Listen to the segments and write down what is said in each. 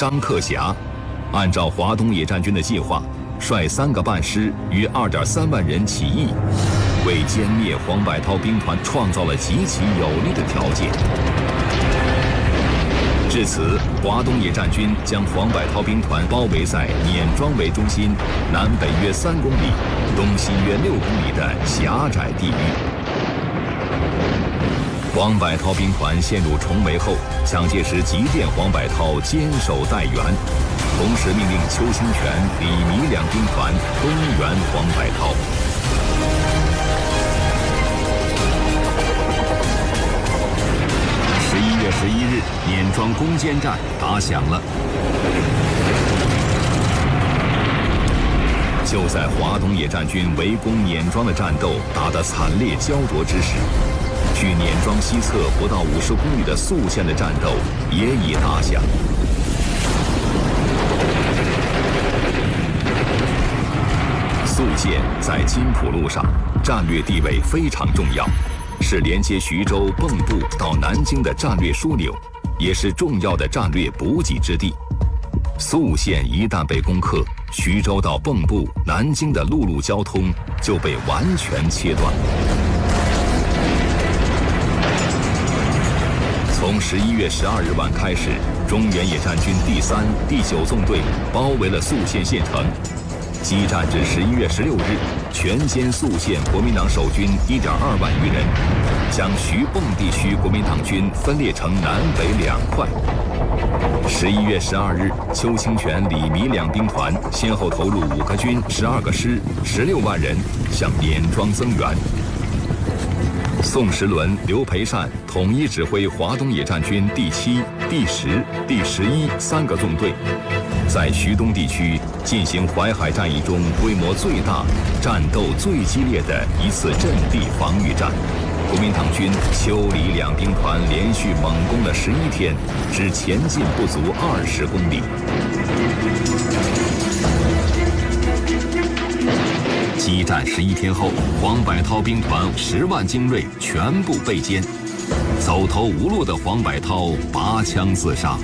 张克侠，按照华东野战军的计划，率3个半师约2.3万人起义，为歼灭黄百韬兵团创造了极其有利的条件。至此，华东野战军将黄百韬兵团包围在碾庄为中心，南北约3公里、东西约6公里的狭窄地域。黄百韬兵团陷入重围后，蒋介石急电黄百韬坚守待援，同时命令邱清泉、李弥两兵团东援黄百韬。11月11日，碾庄攻坚战打响了。就在华东野战军围攻碾庄的战斗打得惨烈焦灼之时，距碾庄西侧不到50公里的宿县的战斗也已打响。宿县在金浦路上，战略地位非常重要，是连接徐州、蚌埠到南京的战略枢纽，也是重要的战略补给之地。宿县一旦被攻克，徐州到蚌埠、南京的陆路交通就被完全切断。从11月12日晚开始，中原野战军第3、第9纵队包围了宿县县城。激战至11月16日，全歼宿县国民党守军1.2万余人，将徐蚌地区国民党军分裂成南北2块。11月12日，邱清泉、李弥两兵团先后投入5个军、12个师、16万人向碾庄增援。宋时轮、刘培善统一指挥华东野战军第7、第10、第11 3个纵队，在徐东地区进行淮海战役中规模最大、战斗最激烈的一次阵地防御战。国民党军邱、李两兵团连续猛攻了11天，只前进不足20公里。激战11天后，黄百韬兵团10万精锐全部被歼，走投无路的黄百韬拔枪自杀。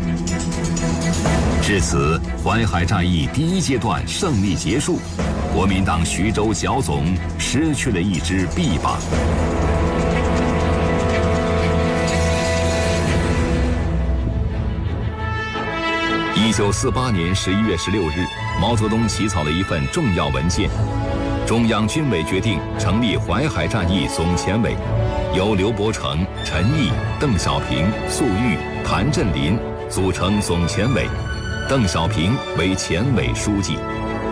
至此，淮海战役第1阶段胜利结束，国民党徐州剿总失去了一支臂膀。1948年11月16日，毛泽东起草了一份重要文件，中央军委决定成立淮海战役总前委，由刘伯承、陈毅、邓小平、粟裕、谭震林组成总前委，邓小平为前委书记。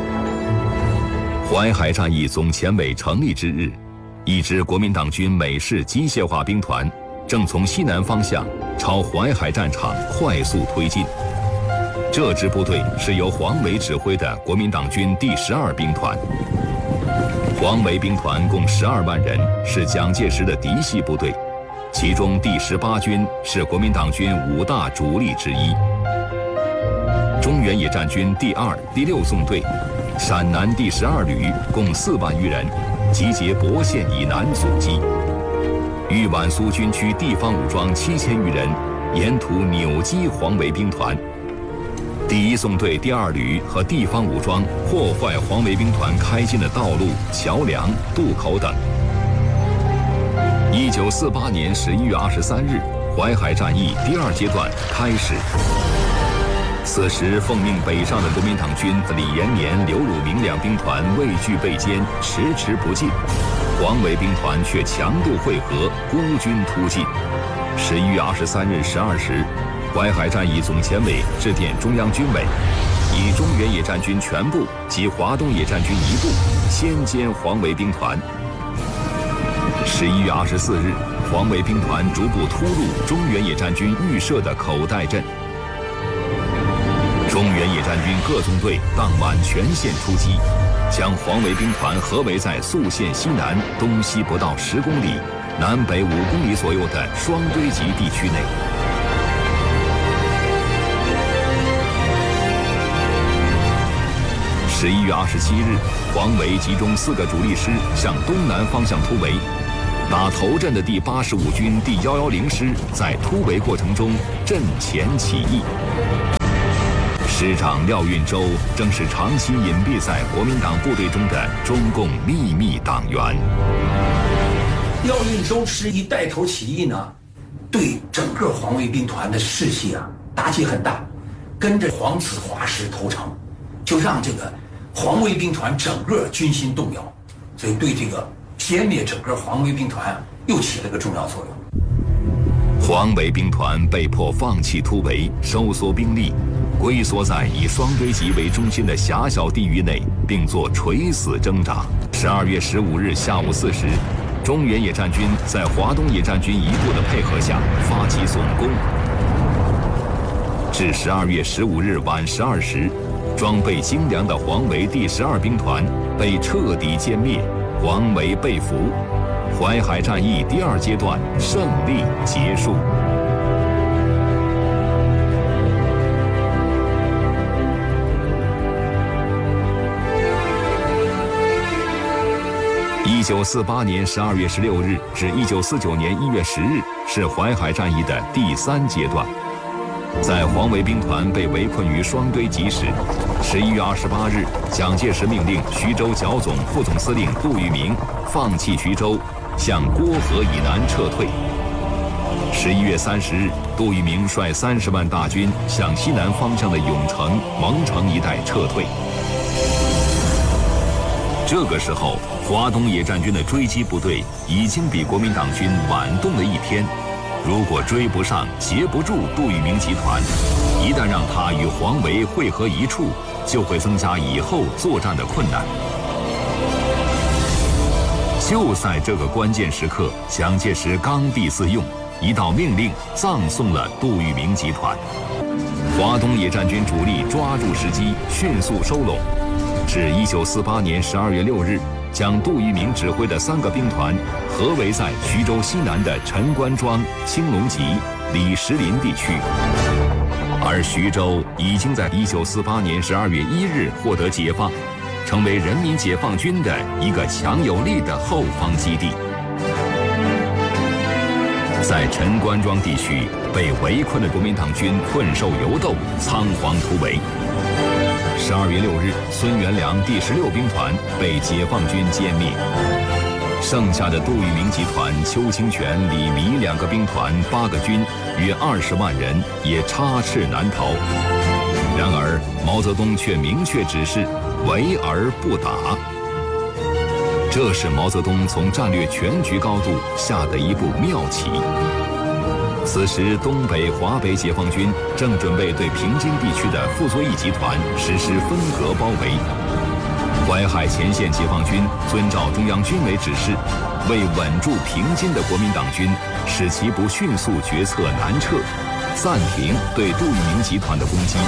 淮海战役总前委成立之日，一支国民党军美式机械化兵团正从西南方向朝淮海战场快速推进。这支部队是由黄维指挥的国民党军第12兵团。黄维兵团共12万人，是蒋介石的嫡系部队，其中第18军是国民党军5大主力之一。中原野战军第2、第6纵队，陕南第12旅共4万余人，集结亳县以南阻击。豫皖苏军区地方武装7000余人，沿途扭击黄维兵团。第1纵队第2旅和地方武装破坏黄维兵团开进的道路、桥梁、渡口等。1948年11月23日，淮海战役第2阶段开始。此时，奉命北上的国民党军李延年、刘汝明两兵团畏惧被歼，迟迟不进，黄维兵团却强渡会合，孤军突进。11月23日12时。淮海战役总前委致电中央军委，以中原野战军全部及华东野战军一部先歼黄维兵团。11月24日，黄维兵团逐步突入中原野战军预设的口袋阵。中原野战军各纵队当晚全线出击，将黄维兵团合围在宿县西南、东西不到10公里、南北5公里左右的双堆集地区内。11月27日，黄维集中4个主力师向东南方向突围。打头阵的第85军第110师在突围过程中阵前起义。 师长廖运周正是长期隐蔽在国民党部队中的中共秘密党员。 廖运周师一带头起义呢，对整个黄卫兵团的士气打击很大，跟着黄子华师投诚，就让这个黄卫兵团整个军心动摇，所以对这个歼灭整个黄卫兵团又起了个重要作用。 黄卫兵团被迫放弃突围，收缩兵力，龟缩在以双堆集为中心的狭小地域内，并做垂死挣扎。12月15日下午4时，中原野战军在华东野战军一部的配合下发起总攻。至12月15日晚12时，装备精良的黄维第12兵团被彻底歼灭，黄维被俘。淮海战役第2阶段胜利结束。1948年12月16日至1949年1月10日是淮海战役的第3阶段。在黄维兵团被围困于双堆集时，11月28日，蒋介石命令徐州剿总副总司令杜聿明放弃徐州，向郭河以南撤退。11月30日，杜聿明率30万大军向西南方向的永城、蒙城一带撤退。这个时候，华东野战军的追击部队已经比国民党军晚动了1天。如果追不上、截不住杜聿明集团，一旦让他与黄维汇合一处，就会增加以后作战的困难。就在这个关键时刻，蒋介石刚愎自用，一道命令葬送了杜聿明集团。华东野战军主力抓住时机，迅速收拢。至1948年12月6日，将杜聿明指挥的3个兵团合围在徐州西南的陈官庄、青龙集、李石林地区，而徐州已经在1948年12月1日获得解放，成为人民解放军的一个强有力的后方基地。在陈官庄地区，被围困的国民党军困兽犹斗，仓皇突围。12月6日，孙元良第16兵团被解放军歼灭，剩下的杜聿明集团邱清泉、李弥2个兵团8个军，约20万人也插翅难逃。然而，毛泽东却明确指示围而不打。这是毛泽东从战略全局高度下的一步妙棋。此时，东北、华北解放军正准备对平津地区的傅作义集团实施分隔包围。淮海前线解放军遵照中央军委指示，为稳住平津的国民党军，使其不迅速决策南撤，暂停对杜聿明集团的攻击。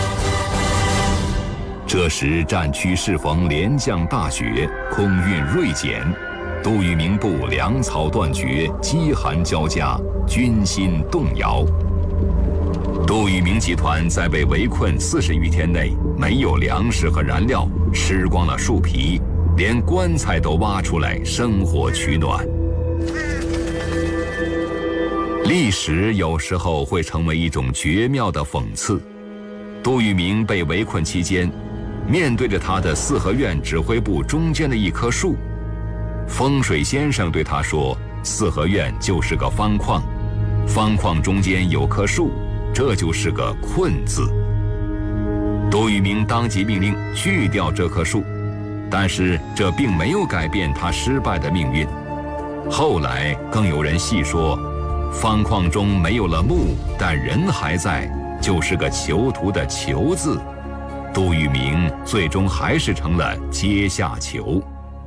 这时，战区适逢连降大雪，空运锐减，杜聿明部粮草断绝，饥寒交加，军心动摇。杜聿明集团在被围困40余天内，没有粮食和燃料，吃光了树皮，连棺材都挖出来生火取暖。历史有时候会成为一种绝妙的讽刺。杜聿明被围困期间，面对着他的四合院指挥部中间的一棵树，风水先生对他说：“四合院就是个方框，方框中间有棵树，这就是个困字。”杜聿明当即命令锯掉这棵树，但是这并没有改变他失败的命运。后来更有人细说，方框中没有了木，但人还在，就是个囚徒的囚字。杜聿明最终还是成了阶下囚。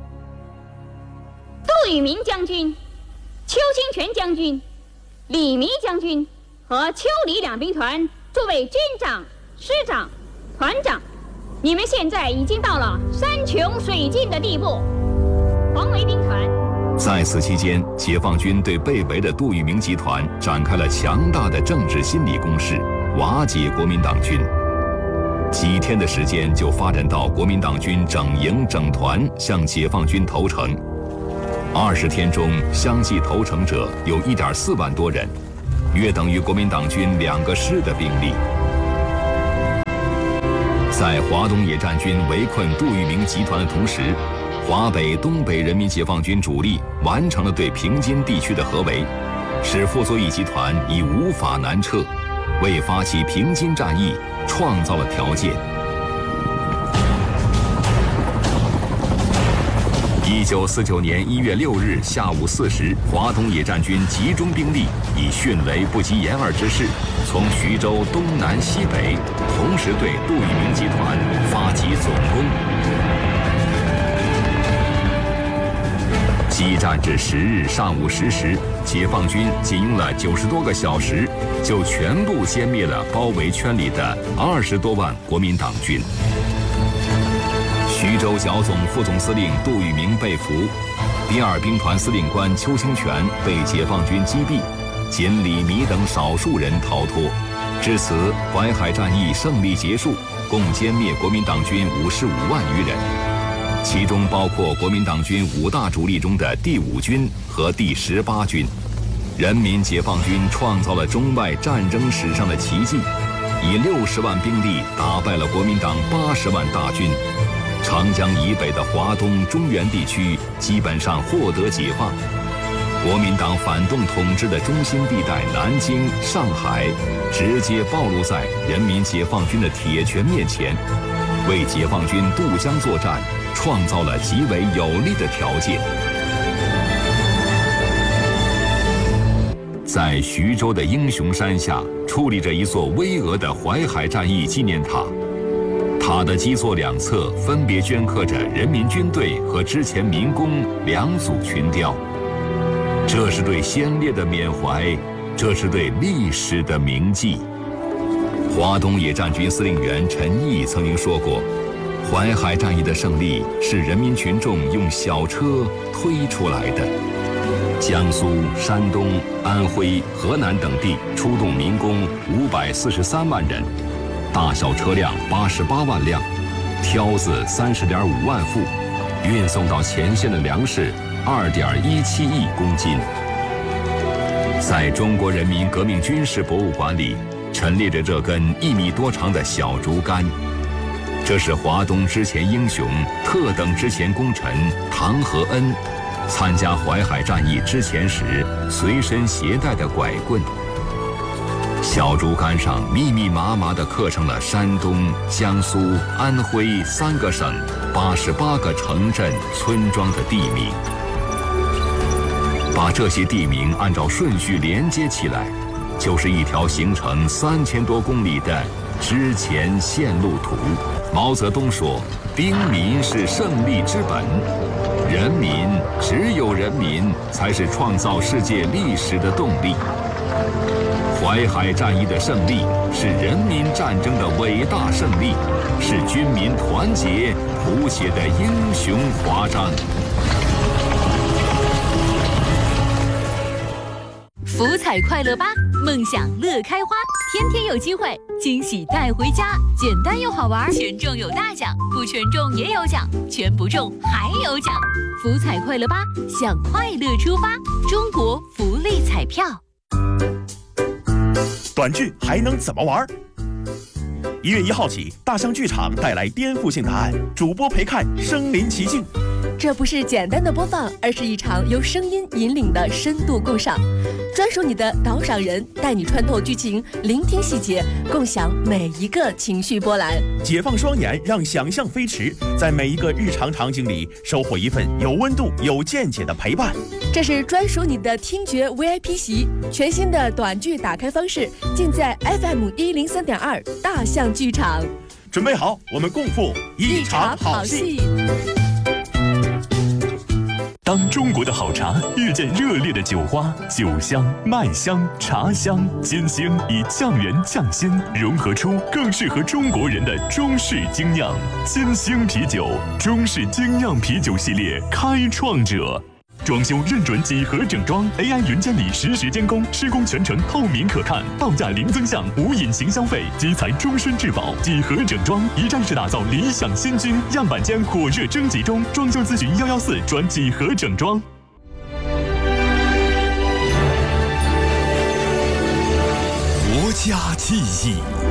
杜聿明将军、邱清泉将军、李弥将军和邱李2兵团作为军长、师长、团长，你们现在已经到了山穷水尽的地步。黄维兵团在此期间，解放军对被围的杜聿明集团展开了强大的政治心理攻势，瓦解国民党军。几天的时间就发展到国民党军整营整团向解放军投诚。20天中，相继投诚者有1.4万多人，约等于国民党军2个师的兵力。 在华东野战军围困杜聿明集团的同时，华北、东北人民解放军主力完成了对平津地区的合围，使傅作义集团已无法南撤，为发起平津战役创造了条件。1949年1月6日下午4时，华东野战军集中兵力，以迅雷不及掩耳之势，从徐州东南西北同时对杜聿明集团发起总攻。激战至10日上午10时，解放军仅用了90多个小时，就全部歼灭了包围圈里的20多万国民党军。徐州剿总副总司令杜聿明被俘，第2兵团司令官邱清泉被解放军击毙，仅李弥等少数人逃脱。至此，淮海战役胜利结束，共歼灭国民党军55万余人，其中包括国民党军5大主力中的第5军和第18军。人民解放军创造了中外战争史上的奇迹，以60万兵力打败了国民党80万大军。长江以北的华东、中原地区基本上获得解放，国民党反动统治的中心地带南京、上海，直接暴露在人民解放军的铁拳面前，为解放军渡江作战创造了极为有利的条件。在徐州的英雄山下，矗立着一座巍峨的淮海战役纪念塔。塔的基座两侧分别镌刻着人民军队和之前民工2组群雕，这是对先烈的缅怀，这是对历史的铭记。华东野战军司令员陈毅曾经说过，淮海战役的胜利是人民群众用小车推出来的。江苏、山东、安徽、河南等地出动民工543万人，大小车辆88万辆，挑子30.5万副，运送到前线的粮食2.17亿公斤。在中国人民革命军事博物馆里，陈列着这根1米多长的小竹竿，这是华东之前英雄、特等之前功臣唐和恩参加淮海战役之前时随身携带的拐棍。小竹竿上密密麻麻地刻上了山东、江苏、安徽3个省88个城镇村庄的地名。把这些地名按照顺序连接起来，就是一条行程3000多公里的之前线路图。毛泽东说，兵民是胜利之本，人民，只有人民才是创造世界历史的动力。淮海战役的胜利是人民战争的伟大胜利，是军民团结谱写的英雄华章。 福彩快乐吧，梦想乐开花，天天有机会，惊喜带回家，简单又好玩，全中有大奖，不全中也有奖，全不中还有奖。福彩快乐吧，向快乐出发，中国福利彩票。 短剧还能怎么玩？1月1号起，大象剧场带来颠覆性答案，主播陪看身临其境。 这不是简单的播放，而是一场由声音引领的深度共赏。专属你的导赏人，带你穿透剧情，聆听细节，共享每一个情绪波澜。 解放双眼，让想象飞驰，在每一个日常场景里收获一份有温度、有见解的陪伴。 这是专属你的听觉 VIP 席，全新的短剧打开方式，尽在 FM 103.2大象剧场。 准备好，我们共赴一场好戏。 当中国的好茶遇见热烈的酒花，酒香、麦香、茶香、金星以酱圆酱鲜融合出更适合中国人的中式精酿。金星啤酒，中式精酿啤酒系列开创者。装修认准几何整装 ，AI 云监理实时监工，施工全程透明可看，报价零增项，无隐形消费，基材终身质保。几何整装一站式打造理想新居，样板间火热征集中，装修咨询114转几何整装。 国家记忆，